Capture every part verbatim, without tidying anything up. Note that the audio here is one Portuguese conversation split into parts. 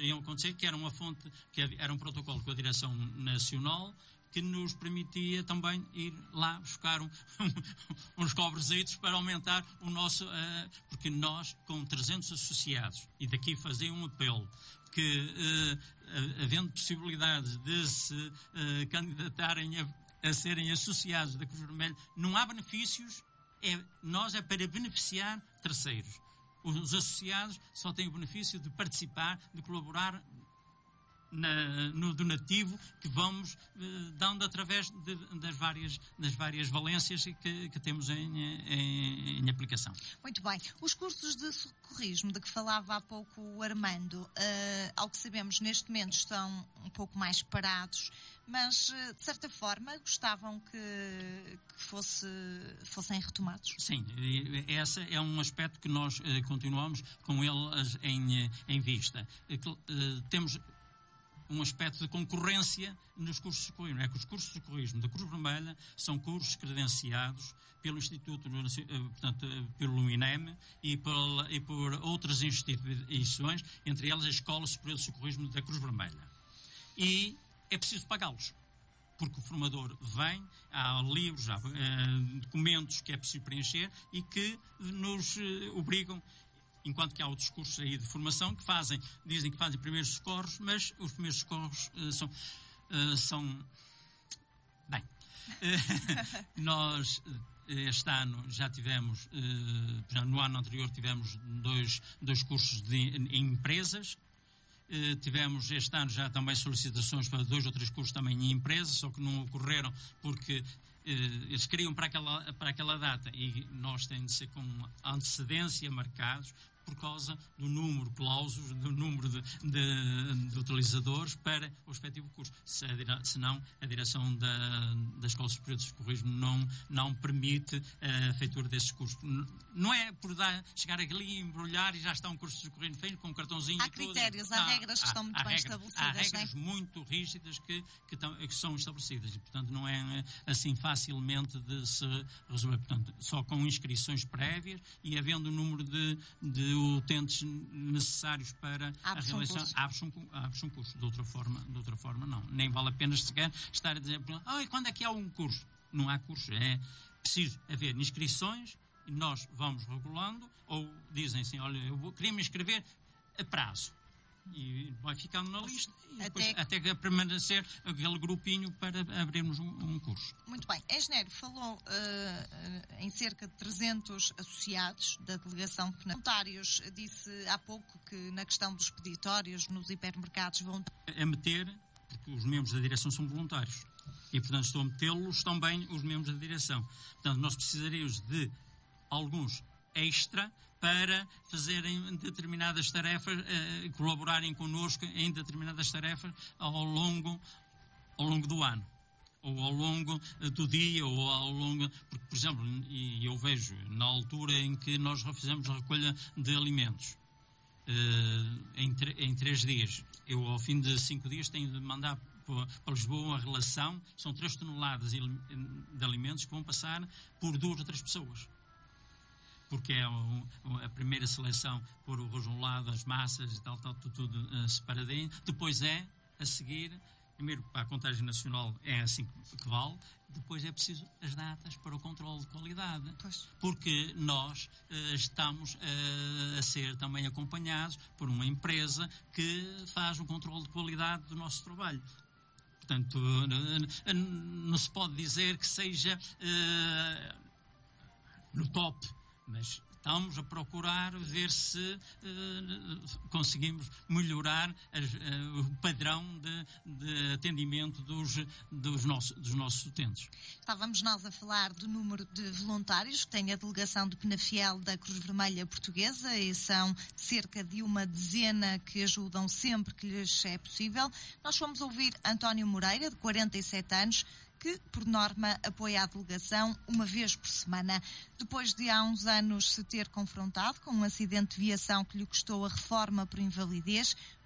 podiam acontecer, que era uma fonte, que era um protocolo com a Direção Nacional, que nos permitia também ir lá buscar um, um, uns cobresitos para aumentar o nosso... Uh, porque nós, com trezentos associados, e daqui fazer um apelo, que uh, havendo possibilidades de se uh, candidatarem a, a serem associados da Cruz Vermelha, não há benefícios, é, nós é para beneficiar terceiros. Os associados só têm o benefício de participar, de colaborar Na, no donativo que vamos eh, dando através de, das, várias, das várias valências que, que temos em, em, em aplicação. Muito bem. Os cursos de socorrismo de que falava há pouco o Armando, uh, ao que sabemos neste momento estão um pouco mais parados, mas uh, de certa forma gostavam que, que fosse, fossem retomados? Sim, esse é um aspecto que nós uh, continuamos com ele em, em vista. Uh, uh, temos um aspecto de concorrência nos cursos de socorrismo. É que os cursos de socorrismo da Cruz Vermelha são cursos credenciados pelo Instituto, portanto, pelo I N E M e por, e por outras instituições, entre elas a Escola Superior de Socorrismo da Cruz Vermelha. E é preciso pagá-los, porque o formador vem, há livros, há uh, documentos que é preciso preencher e que nos uh, obrigam. Enquanto que há outros cursos aí de formação que fazem, dizem que fazem primeiros socorros, mas os primeiros socorros uh, são, uh, são... Bem, uh, nós este ano já tivemos, uh, já no ano anterior tivemos dois, dois cursos de, em empresas, uh, tivemos este ano já também solicitações para dois ou três cursos também em empresas, só que não ocorreram porque... eles queriam para aquela, para aquela data e nós temos de ser com antecedência marcados por causa do número de clausos, do número de, de, de utilizadores para o respectivo curso. Se a, senão, a direção da, da Escola Superior de Socorrismo não, não permite a feitura desses cursos. Não é por dar, chegar ali, embrulhar e já está um curso de socorrismo feito com um cartãozinho há e tudo. Há critérios, há regras que há, estão muito há bem regras, estabelecidas. Há regras não é? muito rígidas que, que, tão, que são estabelecidas e, portanto, não é assim facilmente de se resolver. Portanto, só com inscrições prévias e havendo o número de, de utentes necessários para abre a realização, um abre-se um, abre um curso. De outra forma, de outra forma, não. Nem vale a pena sequer estar a dizer, ah, quando é que há um curso? Não há curso. É preciso haver inscrições e nós vamos regulando, ou dizem assim, olha, eu vou, queria me inscrever a prazo. E vai ficando na lista e depois, até, até que permanecer aquele grupinho para abrirmos um, um curso. Muito bem. Engenheiro, falou uh, em cerca de trezentos associados da delegação voluntários. Disse há pouco que na questão dos peditórios nos hipermercados vão... A meter, porque os membros da direção são voluntários e, portanto, estou a metê-los também os membros da direção. Portanto, nós precisaríamos de alguns extra para fazerem determinadas tarefas, eh, colaborarem connosco em determinadas tarefas ao longo, ao longo do ano, ou ao longo do dia, ou ao longo... Porque, por exemplo, e eu vejo na altura em que nós fizemos a recolha de alimentos, eh, em, em três dias, eu ao fim de cinco dias tenho de mandar para Lisboa uma relação, são três toneladas de alimentos que vão passar por duas ou três pessoas. Porque é um, a primeira seleção por o rojolado, as massas e tal, tal, tudo, tudo uh, separadinho. Depois é, a seguir, primeiro para a contagem nacional é assim que vale, depois é preciso as datas para o controle de qualidade. Pois. Porque nós uh, estamos uh, a ser também acompanhados por uma empresa que faz o controle de qualidade do nosso trabalho. Portanto, uh, não se pode dizer que seja uh, no top, mas estamos a procurar ver se uh, conseguimos melhorar as, uh, o padrão de, de atendimento dos, dos, nossos, dos nossos utentes. Estávamos nós a falar do número de voluntários que tem a delegação de Penafiel da Cruz Vermelha Portuguesa e são cerca de uma dezena que ajudam sempre que lhes é possível. Nós fomos ouvir António Moreira, de quarenta e sete anos, que, por norma, apoia a delegação uma vez por semana. Depois de há uns anos se ter confrontado com um acidente de viação que lhe custou a reforma por invalidez,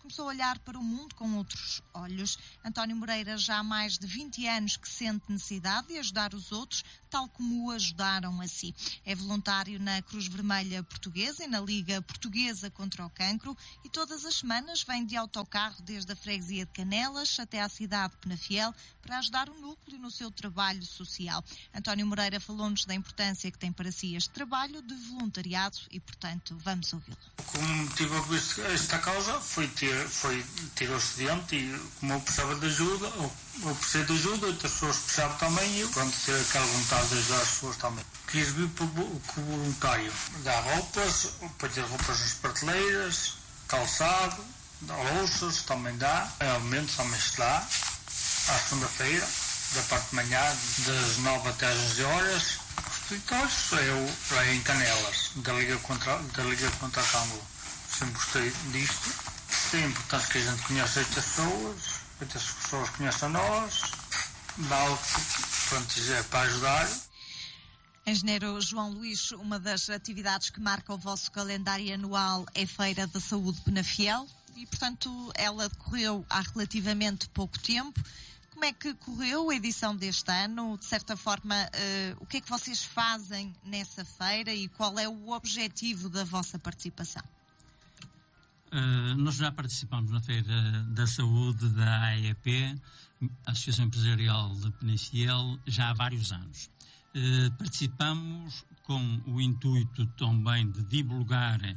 começou a olhar para o mundo com outros olhos. António Moreira já há mais de vinte anos que sente necessidade de ajudar os outros, tal como o ajudaram a si. É voluntário na Cruz Vermelha Portuguesa e na Liga Portuguesa contra o Cancro e todas as semanas vem de autocarro desde a freguesia de Canelas até à cidade de Penafiel para ajudar o núcleo no seu trabalho social. António Moreira falou-nos da importância que tem para si este trabalho de voluntariado e, portanto, vamos ouvi-lo. Como motivo a esta causa foi ter, foi ter o acidente e como eu precisava de ajuda, eu precisei de ajuda, outras pessoas precisavam também e eu, pronto, ter aquela vontade de ajudar as pessoas também. Quis vir como voluntário, dar roupas, para ter roupas nas prateleiras, calçado, louças também dá, alimentos também se dá, à segunda-feira, da parte de manhã, das nove até às onze horas. Os escritórios eu lá em Canelas, da Liga contra, da Liga contra a Cancro. Sempre gostei disto. É importante que a gente conheça estas pessoas, estas pessoas conheçam a nós, dá algo pronto, é para ajudar. Engenheiro João Luís, uma das atividades que marca o vosso calendário anual é a Feira da Saúde Penafiel e, portanto, ela decorreu há relativamente pouco tempo. Como é que correu a edição deste ano? De certa forma, uh, o que é que vocês fazem nessa feira e qual é o objetivo da vossa participação? Uh, nós já participamos na Feira da Saúde da A E P, Associação Empresarial de Penafiel, já há vários anos. Uh, participamos com o intuito também de divulgar uh,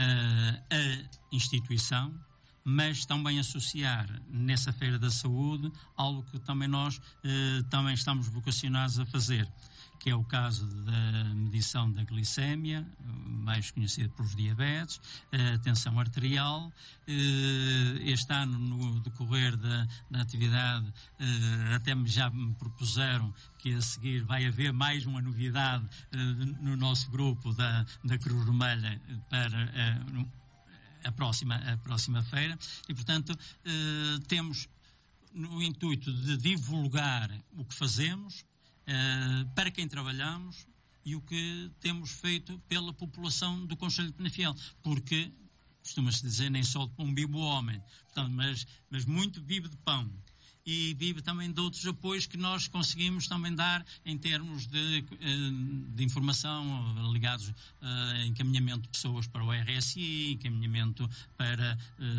a instituição, mas também associar nessa Feira da Saúde algo que também nós eh, também estamos vocacionados a fazer, que é o caso da medição da glicémia, mais conhecido pelos diabetes, a tensão arterial. Eh, este ano, no decorrer da, da atividade, eh, até já me propuseram que a seguir vai haver mais uma novidade eh, no nosso grupo da, da Cruz Vermelha para eh, a próxima, a próxima feira e, portanto, eh, temos no intuito de divulgar o que fazemos, eh, para quem trabalhamos e o que temos feito pela população do Concelho de Penafiel, porque costuma-se dizer nem só de pão vive o homem, portanto, mas, mas muito vive de pão. E vive também de outros apoios que nós conseguimos também dar em termos de, de informação ligados a encaminhamento de pessoas para o R S I, encaminhamento para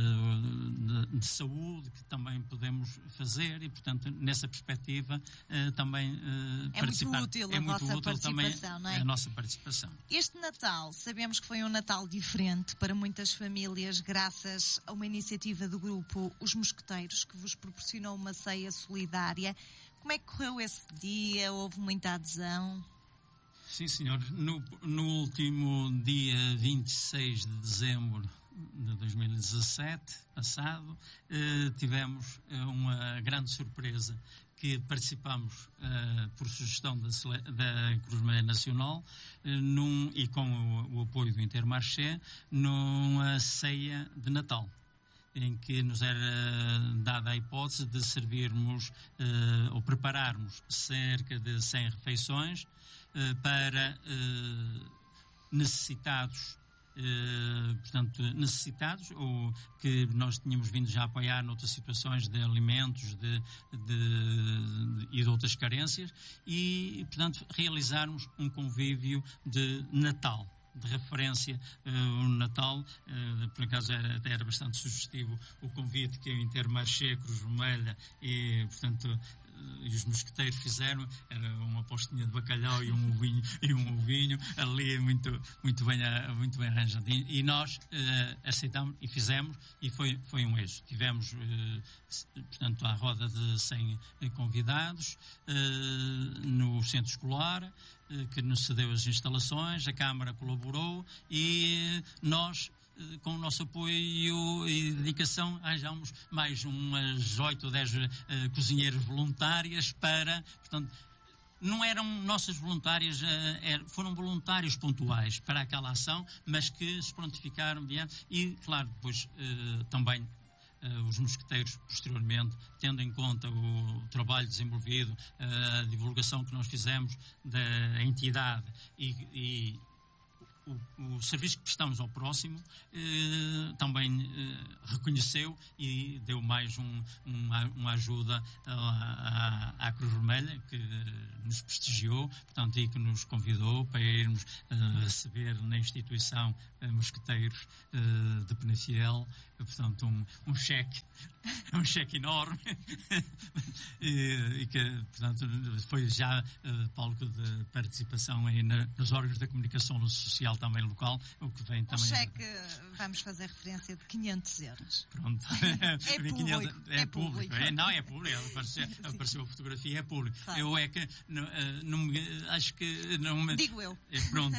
de, de saúde, que também podemos fazer e, portanto, nessa perspectiva também é participar. Muito útil é a muito vossa útil também não é? a nossa participação. Este Natal, sabemos que foi um Natal diferente para muitas famílias, graças a uma iniciativa do grupo Os Mosqueteiros, que vos proporcionou uma ceia solidária. Como é que correu esse dia? Houve muita adesão? Sim, senhor. No, no último dia vinte e seis de dezembro de dois mil e dezassete, passado, eh, tivemos eh, uma grande surpresa, que participamos eh, por sugestão da, da Cruz Vermelha Nacional eh, num, e com o, o apoio do Intermarché, numa ceia de Natal, em que nos era dada a hipótese de servirmos uh, ou prepararmos cerca de cem refeições uh, para uh, necessitados, uh, portanto, necessitados ou que nós tínhamos vindo já a apoiar noutras situações de alimentos de, de, de, e de outras carências e, portanto, realizarmos um convívio de Natal, de referência ao uh, Natal. Uh, por acaso era, até era bastante sugestivo o convite que o Intermarché, Cruz Vermelha e, portanto, uh, e os mosqueteiros fizeram. Era uma postinha de bacalhau e um ovinho, e um ovinho ali muito, muito, bem, muito bem arranjadinho. E nós uh, aceitamos e fizemos e foi, foi um êxito. Tivemos, uh, portanto, a roda de cem convidados uh, no centro escolar, que nos cedeu as instalações, a Câmara colaborou e nós, com o nosso apoio e dedicação, arranjamos mais umas oito ou dez uh, cozinheiras voluntárias para, portanto, não eram nossas voluntárias, uh, er, foram voluntários pontuais para aquela ação, mas que se prontificaram e, claro, depois uh, também Uh, os mosqueteiros, posteriormente, tendo em conta o trabalho desenvolvido, uh, a divulgação que nós fizemos da entidade e, e o, o serviço que prestamos ao próximo eh, também eh, reconheceu e deu mais um, uma, uma ajuda à, à, à Cruz Vermelha, que nos prestigiou, portanto, e que nos convidou para irmos eh, receber na instituição eh, mosqueteiros eh, de Penafiel, portanto, um, um cheque, um cheque enorme, e, e que, portanto, foi já uh, palco de participação aí na, nos órgãos da comunicação social também local, o que vem também... Um cheque, vamos fazer referência de quinhentos euros. Pronto. É público. É, é público. É, não, é público. Apareceu, apareceu a fotografia, é público. Claro. Eu é que, não, não, acho que... Não me... Digo eu. Pronto.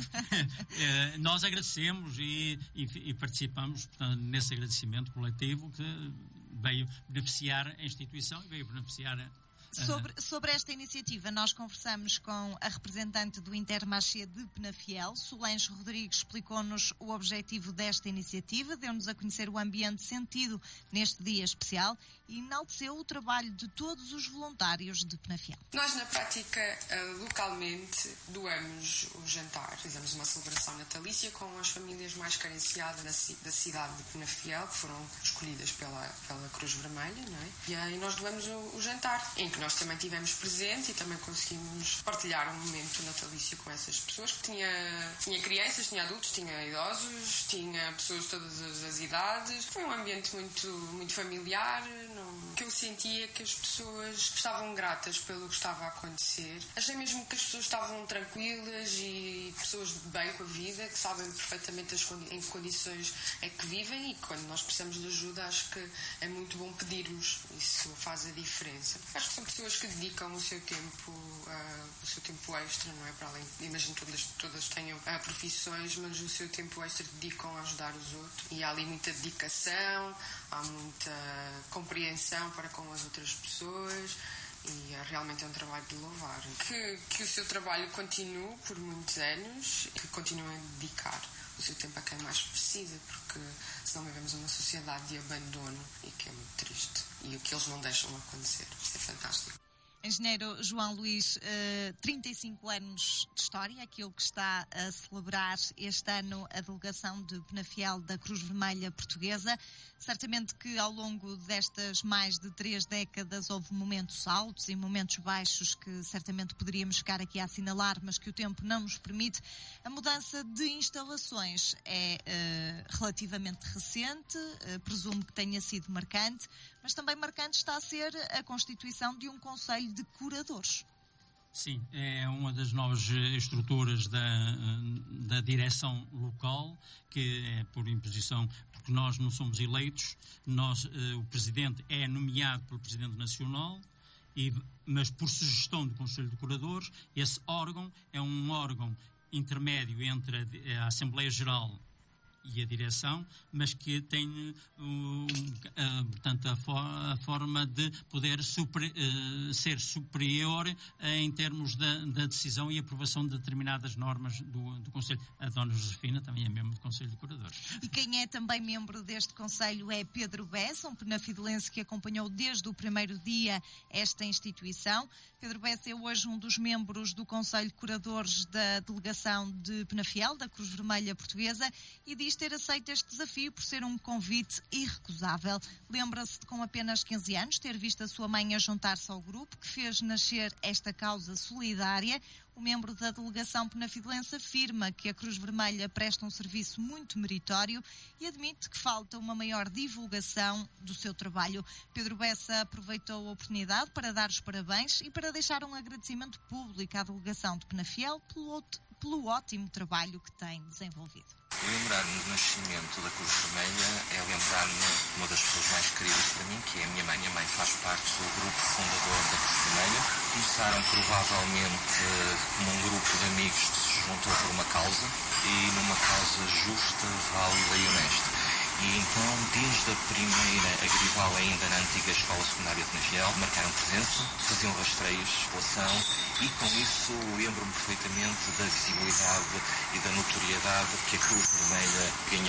Nós agradecemos e, e, e participamos, portanto, nesse agradecimento coletivo que veio beneficiar a instituição e veio beneficiar a... Sobre, sobre esta iniciativa, nós conversamos com a representante do Intermarché de Penafiel. Solange Rodrigues explicou-nos o objetivo desta iniciativa, deu-nos a conhecer o ambiente sentido neste dia especial e enalteceu o trabalho de todos os voluntários de Penafiel. Nós, na prática, localmente, doamos o jantar. Fizemos uma celebração natalícia com as famílias mais carenciadas da cidade de Penafiel, que foram escolhidas pela, pela Cruz Vermelha, não é? E aí nós doamos o, o jantar, em que nós também tivemos presente e também conseguimos partilhar um momento natalício com essas pessoas, que tinha, tinha crianças, tinha adultos, tinha idosos, tinha pessoas de todas as idades. Foi um ambiente muito, muito familiar, não, que eu sentia que as pessoas estavam gratas pelo que estava a acontecer. Achei mesmo que as pessoas estavam tranquilas e pessoas de bem com a vida, que sabem perfeitamente as condi- em que condições é que vivem, e quando nós precisamos de ajuda, acho que é muito bom pedir-nos. Isso faz a diferença. Acho que são pessoas que dedicam o seu tempo, uh, o seu tempo extra, não é? Para além, imagino que todas, todas tenham uh, profissões, mas o seu tempo extra dedicam a ajudar os outros. E há ali muita dedicação, há muita compreensão para com as outras pessoas. E é, realmente é um trabalho de louvar. Que, que o seu trabalho continue por muitos anos e que continuem a dedicar o seu tempo a quem mais precisa, porque senão vivemos uma sociedade de abandono e que é muito triste. E o que eles não deixam acontecer. Isso é fantástico. Engenheiro João Luís, uh, trinta e cinco anos de história, aquilo que está a celebrar este ano a delegação de Penafiel da Cruz Vermelha Portuguesa. Certamente que ao longo destas mais de três décadas houve momentos altos e momentos baixos que certamente poderíamos ficar aqui a assinalar, mas que o tempo não nos permite. A mudança de instalações é uh, relativamente recente, uh, presumo que tenha sido marcante, mas também marcante está a ser a constituição de um Conselho de Curadores. Sim, é uma das novas estruturas da, da direção local, que é por imposição, porque nós não somos eleitos, nós, o Presidente é nomeado pelo Presidente Nacional, e, mas por sugestão do Conselho de Curadores. Esse órgão é um órgão intermédio entre a, a Assembleia Geral e a direção, mas que tem um, uh, portanto, a, for, a forma de poder super, uh, ser superior uh, em termos da, da decisão e aprovação de determinadas normas do, do Conselho. A dona Josefina também é membro do Conselho de Curadores. E quem é também membro deste Conselho é Pedro Bessa, um penafidelense que acompanhou desde o primeiro dia esta instituição. Pedro Bessa é hoje um dos membros do Conselho de Curadores da delegação de Penafiel, da Cruz Vermelha Portuguesa, e diz ter aceito este desafio por ser um convite irrecusável. Lembra-se de, com apenas quinze anos, ter visto a sua mãe a juntar-se ao grupo que fez nascer esta causa solidária. O membro da delegação penafidelense afirma que a Cruz Vermelha presta um serviço muito meritório e admite que falta uma maior divulgação do seu trabalho. Pedro Bessa aproveitou a oportunidade para dar os parabéns e para deixar um agradecimento público à delegação de Penafiel pelo, pelo ótimo trabalho que tem desenvolvido. Lembrar-me do nascimento da Cruz Vermelha é lembrar-me de uma das pessoas mais queridas para mim, que é a minha mãe. A mãe faz parte do grupo fundador da Cruz Vermelha. Começaram provavelmente como um grupo de amigos que se juntou por uma causa, e numa causa justa, válida e honesta. E então, desde a primeira agrival, ainda na antiga escola secundária de Penafiel, marcaram presença, faziam rastreios de população, e com isso lembro-me perfeitamente da visibilidade e da notoriedade que a Cruz Vermelha ganhou.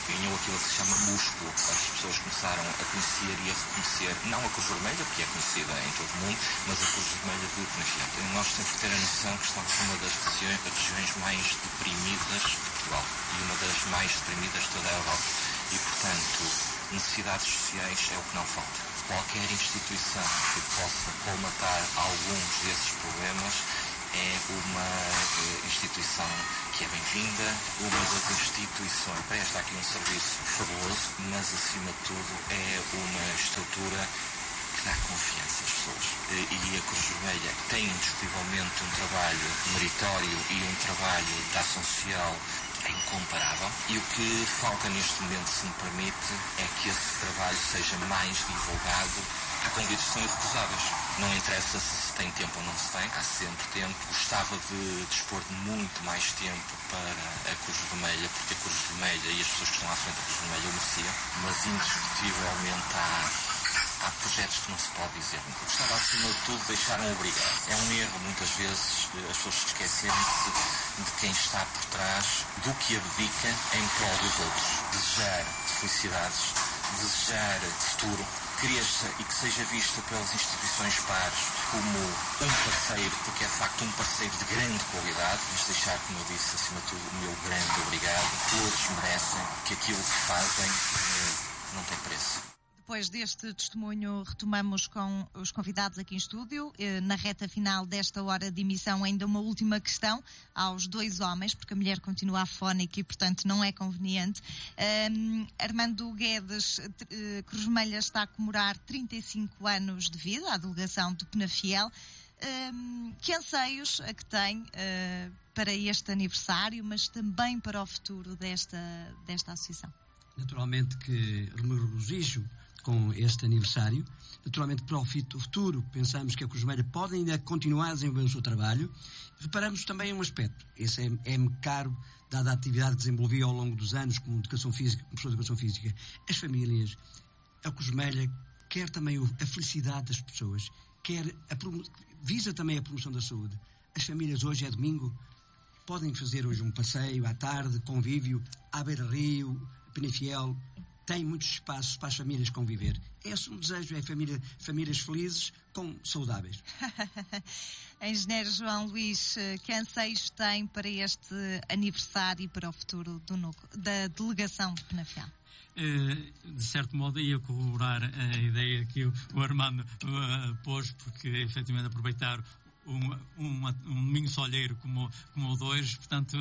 ganhou aquilo que se chama músculo. As pessoas começaram a conhecer e a reconhecer, não a Cruz Vermelha, que é conhecida em todo o mundo, mas a Cruz Vermelha do Penafiel. E nós temos que ter a noção que estamos numa das regiões, regiões mais deprimidas de Portugal e uma das mais deprimidas de toda a Europa. E, portanto, necessidades sociais é o que não falta. Qualquer instituição que possa colmatar alguns desses problemas é uma uh, instituição que é bem-vinda, uma das instituições presta aqui um serviço fabuloso, mas acima de tudo é uma estrutura que dá confiança às pessoas. E a Cruz Vermelha tem indiscutivelmente um trabalho meritório e um trabalho de ação social incomparável. E o que falta neste momento, se me permite, é que esse trabalho seja mais divulgado. Há convites que são irrecusáveis. Não interessa se se tem tempo ou não se tem, há sempre tempo. Gostava de dispor de muito mais tempo para a Cruz Vermelha, porque a Cruz Vermelha e as pessoas que estão à frente da Cruz Vermelha o mereciam, mas indiscutivelmente há... Há projetos que não se pode dizer. Gostava, acima de tudo, deixar-me obrigar. É um erro, muitas vezes, as pessoas se esquecerem-se de quem está por trás, do que abdica em prol dos outros. Desejar felicidades, desejar futuro, cresça e que seja vista pelas instituições pares como um parceiro, porque é de facto um parceiro de grande qualidade, mas deixar, como eu disse, acima de tudo, o meu grande obrigado. Todos merecem, que aquilo que fazem eh, não tem preço. Depois deste testemunho, retomamos com os convidados aqui em estúdio. Na reta final desta hora de emissão, ainda uma última questão aos dois homens, porque a mulher continua afónica e, portanto, não é conveniente. Um, Armando Guedes, Cruz Vermelha está a comemorar trinta e cinco anos de vida, a delegação de Penafiel. Um, que anseios a que tem uh, para este aniversário, mas também para o futuro desta, desta associação? Naturalmente que me regozijo com este aniversário. Naturalmente, para o futuro, pensamos que a Cruz Vermelha pode ainda continuar a desenvolver o seu trabalho. Reparamos também um aspecto. Esse é, é-me caro, dada a atividade que desenvolvi ao longo dos anos como educação física, como professor de educação física. As famílias, a Cruz Vermelha quer também a felicidade das pessoas, quer a promo- visa também a promoção da saúde. As famílias, hoje é domingo, podem fazer hoje um passeio à tarde, convívio, à beira-rio, Penafiel. Tem muitos espaços para as famílias conviver. Esse é um desejo, é família, famílias felizes com saudáveis. Engenheiro João Luís, que anseios tem para este aniversário e para o futuro do núcleo, da delegação de Penafiel? De certo modo ia corroborar a ideia que o Armando uh, pôs, porque efetivamente aproveitar um, um, um domingo solheiro como, como o de hoje, portanto...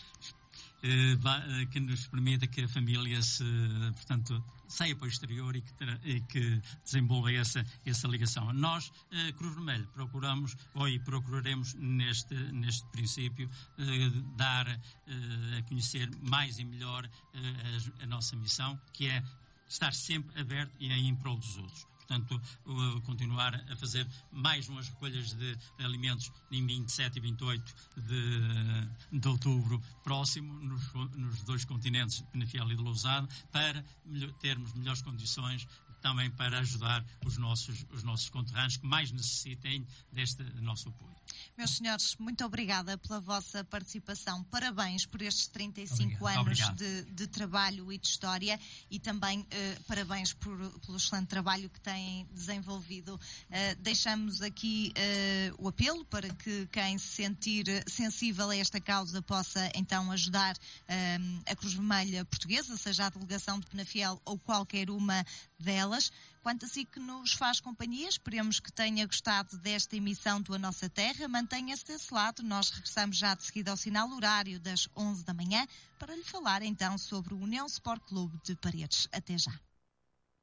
que nos permita que a família se, portanto, saia para o exterior e que, ter, e que desenvolva essa, essa ligação. Nós, eh, Cruz Vermelha, procuramos, ou e procuraremos neste, neste princípio, eh, dar eh, a conhecer mais e melhor eh, a, a nossa missão, que é estar sempre aberto e em prol dos outros. Portanto, uh, continuar a fazer mais umas recolhas de alimentos em vinte e sete e vinte e oito de, de outubro próximo, nos, nos dois continentes, Penafiel e de Lousada, para melhor, termos melhores condições também para ajudar os nossos, os nossos conterrâneos que mais necessitem deste nosso apoio. Meus senhores, muito obrigada pela vossa participação. Parabéns por estes trinta e cinco Obrigado. anos Obrigado. de, de trabalho e de história e também eh, parabéns por, pelo excelente trabalho que têm desenvolvido. Eh, deixamos aqui eh, o apelo para que quem se sentir sensível a esta causa possa então ajudar eh, a Cruz Vermelha Portuguesa, seja a delegação de Penafiel ou qualquer uma delas. Quanto a si que nos faz companhia, esperemos que tenha gostado desta emissão do A Nossa Terra. Mantenha-se desse lado. Nós regressamos já de seguida ao sinal horário das onze da manhã para lhe falar então sobre o União Sport Clube de Paredes. Até já.